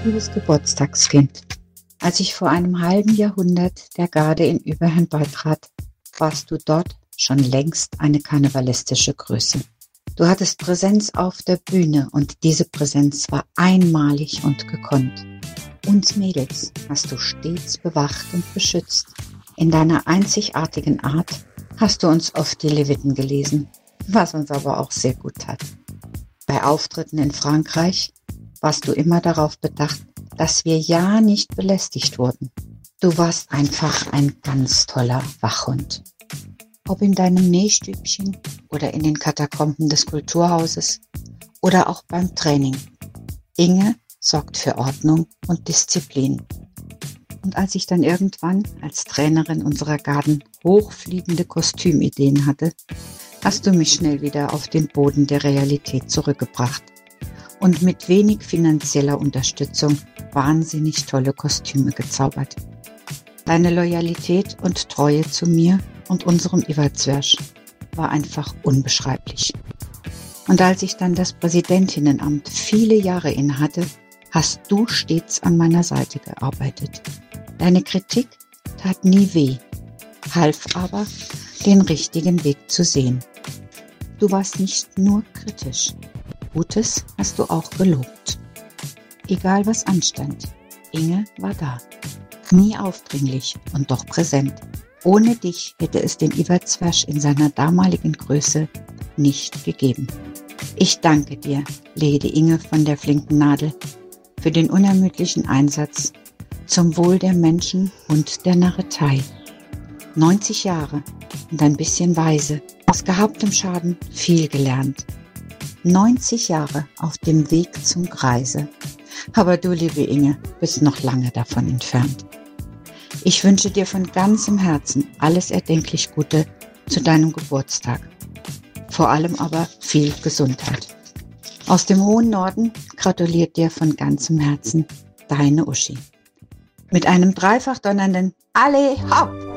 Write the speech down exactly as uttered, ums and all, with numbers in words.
Liebes Geburtstagskind, als ich vor einem halben Jahrhundert der Garde in Überherrn beitrat, warst du dort schon längst eine karnevalistische Größe. Du hattest Präsenz auf der Bühne und diese Präsenz war einmalig und gekonnt. Uns Mädels hast du stets bewacht und beschützt. In deiner einzigartigen Art hast du uns oft die Leviten gelesen, was uns aber auch sehr gut tat. Bei Auftritten in Frankreich warst du immer darauf bedacht, dass wir ja nicht belästigt wurden. Du warst einfach ein ganz toller Wachhund. Ob in deinem Nähstübchen oder in den Katakomben des Kulturhauses oder auch beim Training. Inge sorgt für Ordnung und Disziplin. Und als ich dann irgendwann als Trainerin unserer Garden hochfliegende Kostümideen hatte, hast du mich schnell wieder auf den Boden der Realität zurückgebracht und mit wenig finanzieller Unterstützung wahnsinnig tolle Kostüme gezaubert. Deine Loyalität und Treue zu mir und unserem Iwazwersch war einfach unbeschreiblich. Und als ich dann das Präsidentinnenamt viele Jahre innehatte, hast du stets an meiner Seite gearbeitet. Deine Kritik tat nie weh, half aber, den richtigen Weg zu sehen. Du warst nicht nur kritisch, Gutes hast du auch gelobt. Egal was anstand, Inge war da. Nie aufdringlich und doch präsent. Ohne dich hätte es den Iwazwersch in seiner damaligen Größe nicht gegeben. Ich danke dir, Lady Inge von der flinken Nadel, für den unermüdlichen Einsatz zum Wohl der Menschen und der Narretei. neunzig Jahre und ein bisschen weise, aus gehabtem Schaden viel gelernt. neunzig Jahre auf dem Weg zum Greise. Aber du, liebe Inge, bist noch lange davon entfernt. Ich wünsche dir von ganzem Herzen alles erdenklich Gute zu deinem Geburtstag. Vor allem aber viel Gesundheit. Aus dem hohen Norden gratuliert dir von ganzem Herzen deine Uschi. Mit einem dreifach donnernden Alle hopp!